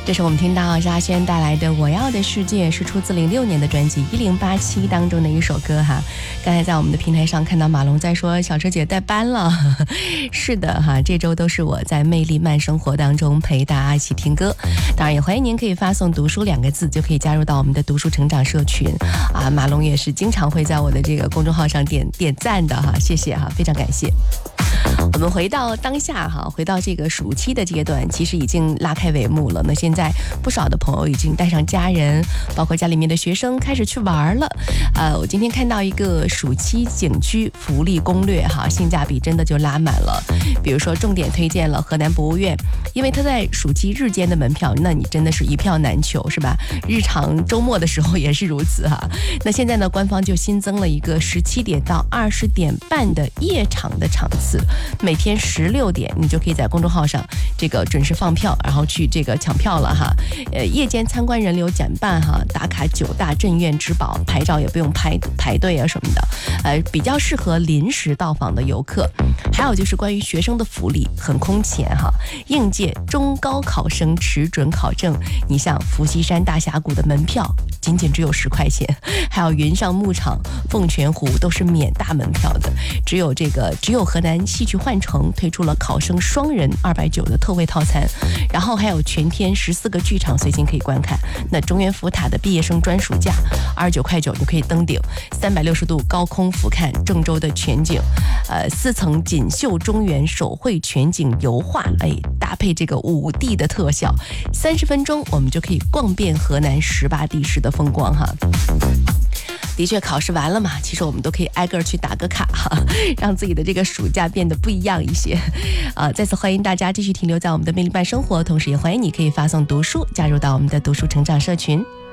这是我们听到是阿轩带来的《我要的世界》，是出自06年的专辑《1087》当中的一首歌哈。刚才在我们的平台上看到马龙在说小车姐带班了，是的哈，这周都是我在魅力慢生活当中陪大家一起听歌。当然也欢迎您可以发送读书2个字就可以加入到我们的读书成长社群啊。马龙也是经常会在我的这个公众号上点赞的哈，谢谢哈，非常感谢。我们回到当下哈，回到这个暑期的阶段，其实已经拉开帷幕了。那现在不少的朋友已经带上家人，包括家里面的学生开始去玩了。我今天看到一个暑期景区福利攻略哈，性价比真的就拉满了。比如说重点推荐了河南博物院，因为它在暑期日间的门票，那你真的是一票难求，是吧？日常周末的时候也是如此哈。那现在呢，官方就新增了一个17点到20点半的夜场的场次。每天16点，你就可以在公众号上这个准时放票，然后去这个抢票了哈。夜间参观人流减半哈，打卡9大镇院之宝，拍照也不用排队啊什么的，比较适合临时到访的游客。还有就是关于学生的福利很空前哈，应届中高考生持准考证，你像伏羲山大峡谷的门票仅只有10块钱，还有云上牧场、凤泉湖都是免大门票的，只有河南戏曲幻城推出了考生双人290的特惠套餐，然后还有全天14个剧场随行可以观看。那中原福塔的毕业生专属价29.9块就可以登顶，360度高空俯瞰郑州的全景，4层锦绣中原手绘全景油画，搭配这个5D 的特效，30分钟我们就可以逛遍河南18地市的风光哈。的确考试完了嘛，其实我们都可以挨个去打个卡哈，让自己的这个暑假变得不一样一些。再次欢迎大家继续停留在我们的魅力伴生活，同时也欢迎你可以发送读书加入到我们的读书成长社群。